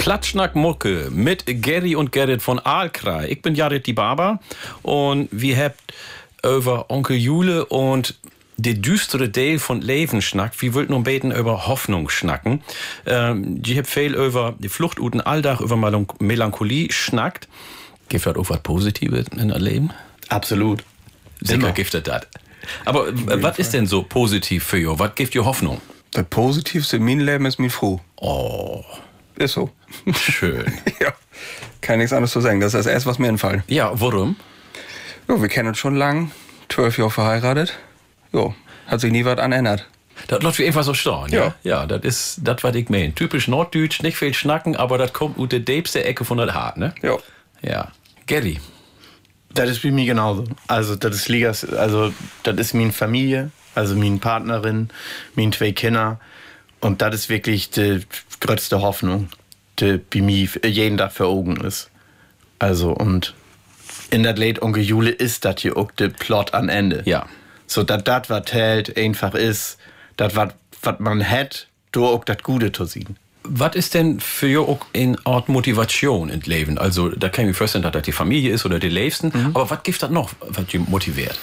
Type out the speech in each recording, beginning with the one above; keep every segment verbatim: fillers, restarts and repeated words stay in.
Platschnack-Mucke mit Gary und Gerrit von Aalkrei. Ich bin Jared die Barber und wir habt über Onkel Jule und die düstere Deel von Leben schnackt. Wir wollten nun beten über Hoffnung schnacken. Ähm, die habt viel über die Flucht und Alltag, über Melancholie schnackt. Gibt das auch was Positives in das Leben? Absolut. Sicher gibt es das. Aber was ist denn so positiv für ihr? Was gibt ihr Hoffnung? Das Positivste in meinem Leben ist mein Froh. Oh. Ist so. Schön. Ja, kann nichts anderes zu sagen. Das ist das Erste, was mir einfällt. Ja, warum? Ja, wir kennen uns schon lang, zwölf Jahre verheiratet. Jo, hat sich nie was anändert. Das läuft wie einfach so stehen, ja? Ja. Ja, das ist das, was ich meine. Typisch Norddeutsch, nicht viel schnacken, aber das kommt aus der deepste Ecke von der Hart, ne? Ja. Ja. Gary. Das ist bei mir genauso. Also, das ist Ligas, also, das ist meine Familie, also meine Partnerin, meine zwei Kinder. Und das ist wirklich die größte Hoffnung, die bei mir jeden Tag vor Augen ist. Also, und in das Lied Onkel Jule ist das hier auch der Plot am Ende. Ja. So, dass das, was hält, einfach ist, das, was man hat, da auch das Gute zu sehen. Was ist denn für ihr auch eine Art Motivation im Leben? Also, da kann ich mir vorstellen, dass das die Familie ist oder die Liebsten. Mhm. Aber was gibt das noch, was die motiviert?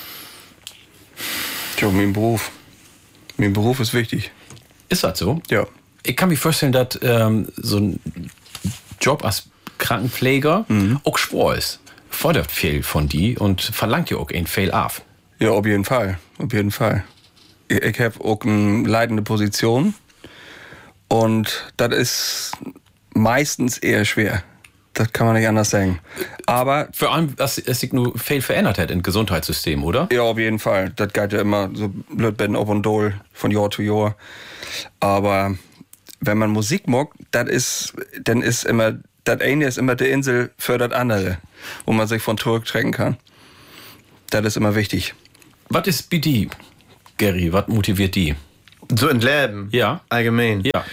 Tja, mein Beruf. Mein Beruf ist wichtig. Ist das so? Ja. Ich kann mir vorstellen, dass ähm, so ein Job als Krankenpfleger mhm. auch schwer ist. Fordert viel von die und verlangt ja auch ein viel ab. Ja, auf jeden Fall. Auf jeden Fall. Ich, ich habe auch eine leitende Position. Und das ist meistens eher schwer. Das kann man nicht anders sagen. Aber vor allem, dass es sich nur viel verändert hat im Gesundheitssystem, oder? Ja, auf jeden Fall. Das geht ja immer so blöd ben ob und dol von Jahr zu Jahr. Aber wenn man Musik mag, das ist, dann ist immer, das eine ist immer die Insel für das andere, wo man sich von zurücktrecken kann. Das ist immer wichtig. Was ist bei die, Gary? Was motiviert die? So in Leben? Ja. Allgemein? Ja.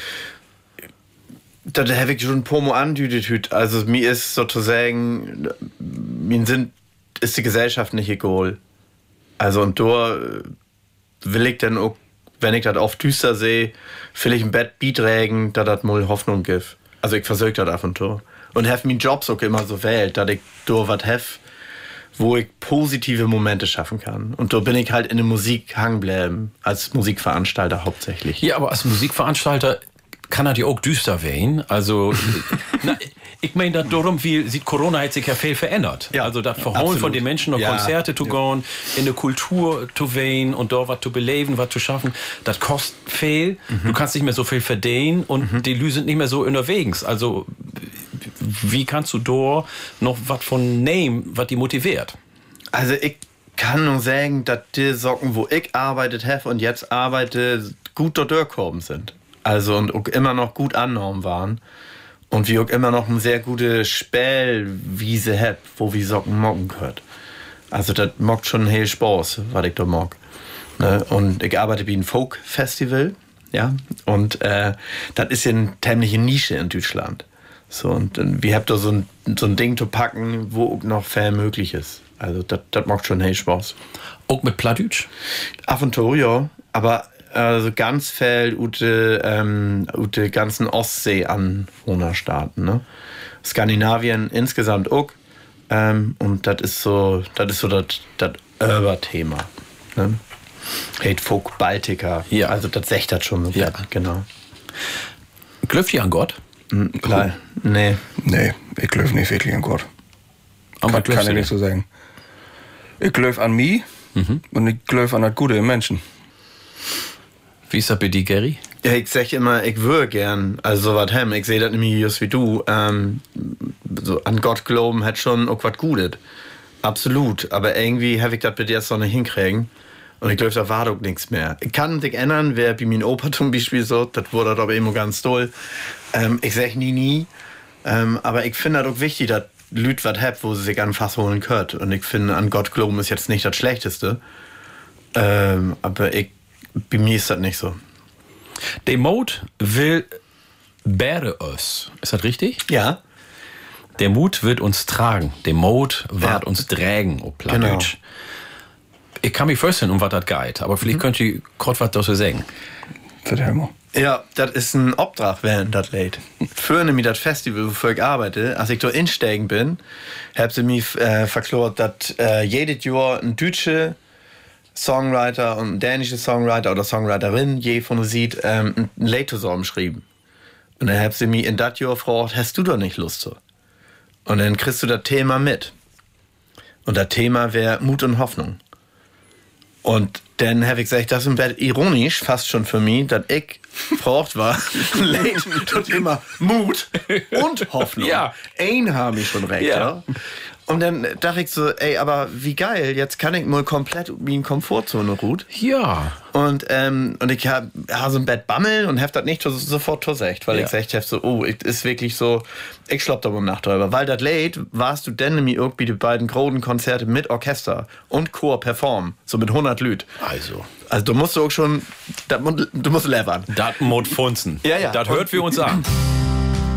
Das habe ich schon ein paar Mal angedeutet. Also mir ist sozusagen, mir sind, ist die Gesellschaft nicht egal. Also und da will ich dann auch, wenn ich das auf düster sehe, will ich im Bett beitragen, dass das mal Hoffnung gibt. Also ich versuche das ab und zu. Und habe meinen Jobs auch immer so wählt, dass ich da was habe, wo ich positive Momente schaffen kann. Und da bin ich halt in der Musik hängen bleiben, als Musikveranstalter hauptsächlich. Ja, aber als Musikveranstalter kann er die auch düster werden. Also, na, ich meine, das darum, wie sieht Corona hat sich ja viel verändert. Ja, also, das Verholen von den Menschen, noch ja, Konzerte zu ja. gehen, in der Kultur zu gehen und da was zu beleben, was zu schaffen, das kostet viel. Mhm. Du kannst nicht mehr so viel verdienen und mhm. die Lü sind nicht mehr so unterwegs. Also, wie kannst du da noch was von nehmen, was die motiviert? Also, ich kann nur sagen, dass die Socken, wo ich arbeitet habe und jetzt arbeite, gut dort durchgekommen sind. Also und auch immer noch gut angenommen waren. Und wir auch immer noch eine sehr gute Spielwiese haben, wo wir Socken mocken können. Also das macht schon viel Spaß, was ich da mag. Ne? Und ich arbeite bei einem Folk-Festival, ja. Und äh, das ist ja eine ziemliche Nische in Deutschland. So, und äh, wir haben da so ein, so ein Ding zu packen, wo auch noch viel möglich ist. Also das macht schon viel Spaß. Auch mit Plattdeutsch? Ab und zu, ja. Aber also ganz viel ute ähm, ute ganzen Ostsee-Anwohnerstaaten, ne? Skandinavien insgesamt auch. Ähm, und das ist so, das ist so das das Urban-Thema, ne? Hate Folk Baltica. Ja. Also das sagt das schon so. Ja. Genau. Glaubt ihr an Gott? Mhm, klar. Nee. Nee, ich glaube nicht wirklich an Gott. Aber Kann, kann ich nicht so sagen. Ich glaube an mich mhm. und ich glaube an das Gute im Menschen. Wie ist das bei dir, Gary? Ja, ich sag immer, ich würde gern, also so was haben. Ich sehe das nämlich just wie du. Ähm, so an Gott glauben hat schon auch was Gutes. Absolut. Aber irgendwie habe ich das bei dir jetzt noch nicht hinkriegen. Und ich glaube, da war doch nichts mehr. Ich kann sich ändern, wer bei meinem Opa zum Beispiel so, das wurde doch immer ganz toll. Ähm, ich sag nie, nie. Ähm, aber ich finde das auch wichtig, dass Leute was haben, wo sie sich an Fass holen können. Und ich finde, an Gott glauben ist jetzt nicht das Schlechteste. Ähm, aber ich Bei mir ist das nicht so. Der Mut will bäre uns. Ist das richtig? Ja. Der Mut wird uns tragen. Der Mut wird ja. uns tragen, auf Plattdeutsch. Genau. Ich kann mich vorstellen, um was das geht, aber vielleicht mhm. könnt ihr kurz was dazu sagen. Das haben wir. Ja, das ist ein Obdrach während das Lied. für nämlich das Festival, wofür ich arbeite, als ich da insteigen bin, haben sie mich äh, verklort, dass äh, jedes Jahr ein deutscher Songwriter und ein dänischer Songwriter oder Songwriterin, je von uns sieht, ähm, ein Lied zusammengeschrieben. Und dann haben sie mich in das Jahr gefragt, hast du doch nicht Lust so? Und dann kriegst du das Thema mit. Und das Thema wäre Mut und Hoffnung. Und dann habe ich gesagt, das ist ein bisschen ironisch, fast schon für mich, dass ich gefragt war, das Thema Mut und Hoffnung. Ja. Ein habe ich schon recht, Ja. ja. Und dann dachte ich so, ey, aber wie geil, jetzt kann ich mal komplett wie in Komfortzone ruht. Ja. Und, ähm, und ich habe hab so ein Bett Bammel und hab das nicht so, sofort gesagt, weil Ja. ich gesagt habe, so, oh, ich, ist wirklich so, ich schlopp da mal Nacht drüber. Weil das late warst du dann nämlich irgendwie die beiden großen Konzerte mit Orchester und Chor performen, so mit hundert Lüt. Also. Also du musst auch schon, dat, mu- du musst levern. Das muss funzen. Ja, ja. Das hört wir uns an.